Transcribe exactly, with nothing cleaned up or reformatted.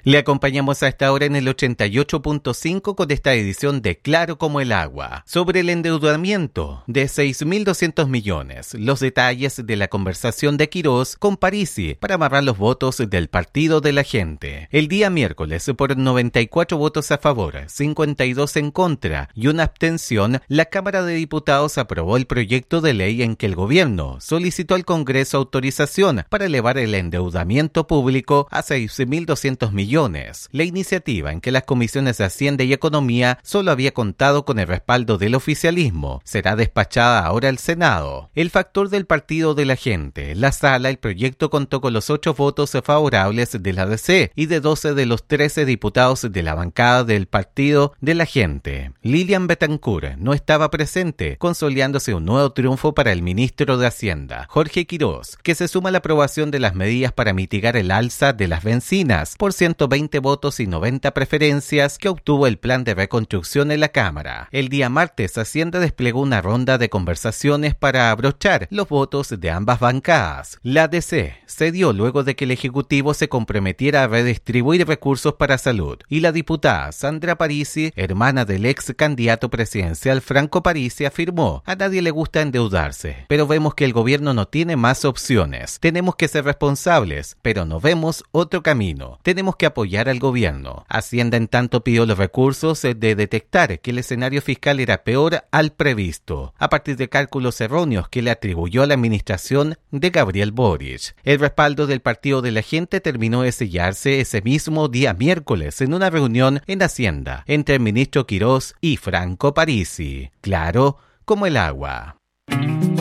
Le acompañamos a esta hora en el ochenta y ocho punto cinco con esta edición de Claro como el agua, sobre el endeudamiento de seis mil doscientos millones, los detalles de la conversación de Quirós con Parisi para amarrar los votos del Partido de la Gente. El día miércoles, por noventa y cuatro votos a favor, cincuenta y dos en contra y una abstención, la Cámara de Diputados aprobó el proyecto de ley en que el gobierno solicitó al Congreso autorización para elevar el endeudamiento público a seis mil doscientos millones. La iniciativa, en que las comisiones de Hacienda y Economía solo había contado con el respaldo del oficialismo, será despachada ahora al Senado. El factor del Partido de la Gente. La sala, el proyecto contó con los ocho votos favorables de la D C y de doce de los trece diputados de la bancada del Partido de la Gente. Lilian Bettencourt no estaba presente, consolidándose un nuevo triunfo para el ministro de Hacienda, Jorge Quirós, que se suma a la aprobación de las medidas para mitigar el alza de las bencinas por ciento veinte votos y noventa preferencias que obtuvo el plan de reconstrucción en la Cámara. El día martes, Hacienda desplegó una ronda de conversaciones para abrochar los votos de ambas bancadas. La D C cedió luego de que el Ejecutivo se comprometiera a redistribuir recursos para salud, y la diputada Sandra Parisi, hermana del ex candidato presidencial Franco Parisi, afirmó: a nadie le gusta endeudarse, pero vemos que el gobierno no tiene más opciones. Tenemos que ser responsables, pero no vemos otro camino. Tenemos que apoyar al gobierno. Hacienda, en tanto, pidió los recursos de detectar que el escenario fiscal era peor al previsto, a partir de cálculos erróneos que le atribuyó a la administración de Gabriel Boric. El respaldo del Partido de la Gente terminó de sellarse ese mismo día miércoles en una reunión en Hacienda entre el ministro Quirós y Franco Parisi. Claro como el agua.